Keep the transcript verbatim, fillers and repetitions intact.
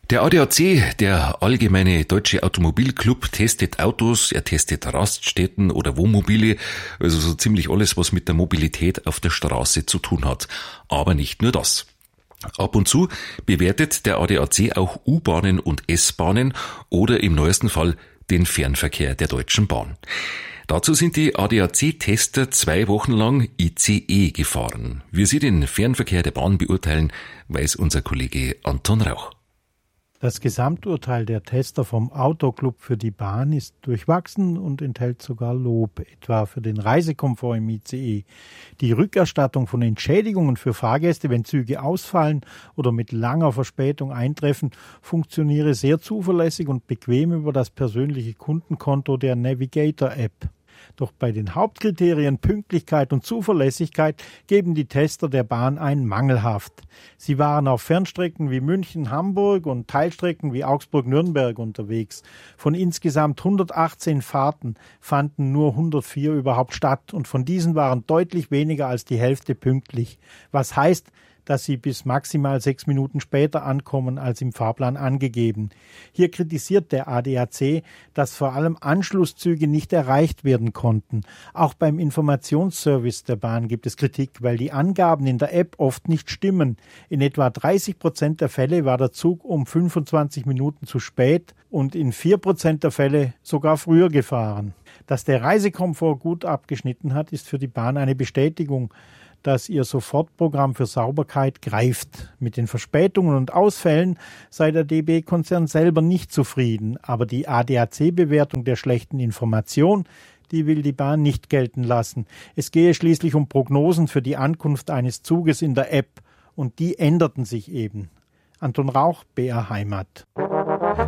Der A D A C, der Allgemeine Deutsche Automobilclub, testet Autos, er testet Raststätten oder Wohnmobile, also so ziemlich alles, was mit der Mobilität auf der Straße zu tun hat. Aber nicht nur das. Ab und zu bewertet der A D A C auch U-Bahnen und S-Bahnen oder im neuesten Fall den Fernverkehr der Deutschen Bahn. Dazu sind die A D A C-Tester zwei Wochen lang I C E gefahren. Wie sie den Fernverkehr der Bahn beurteilen, weiß unser Kollege Anton Rauch. Das Gesamturteil der Tester vom Autoclub für die Bahn ist durchwachsen und enthält sogar Lob, etwa für den Reisekomfort im I C E. Die Rückerstattung von Entschädigungen für Fahrgäste, wenn Züge ausfallen oder mit langer Verspätung eintreffen, funktioniere sehr zuverlässig und bequem über das persönliche Kundenkonto der Navigator-App. Doch bei den Hauptkriterien Pünktlichkeit und Zuverlässigkeit geben die Tester der Bahn ein mangelhaft. Sie waren auf Fernstrecken wie München, Hamburg und Teilstrecken wie Augsburg, Nürnberg unterwegs. Von insgesamt hundertachtzehn Fahrten fanden nur hundertvier überhaupt statt und von diesen waren deutlich weniger als die Hälfte pünktlich. Was heißt, dass sie bis maximal sechs Minuten später ankommen als im Fahrplan angegeben. Hier kritisiert der A D A C, dass vor allem Anschlusszüge nicht erreicht werden konnten. Auch beim Informationsservice der Bahn gibt es Kritik, weil die Angaben in der App oft nicht stimmen. In etwa dreißig Prozent der Fälle war der Zug um fünfundzwanzig Minuten zu spät und in vier Prozent der Fälle sogar früher gefahren. Dass der Reisekomfort gut abgeschnitten hat, ist für die Bahn eine Bestätigung, dass ihr Sofortprogramm für Sauberkeit greift. Mit den Verspätungen und Ausfällen sei der D B-Konzern selber nicht zufrieden, aber die A D A C-Bewertung der schlechten Information, die will die Bahn nicht gelten lassen. Es gehe schließlich um Prognosen für die Ankunft eines Zuges in der App und die änderten sich eben. Anton Rauch, B R Heimat.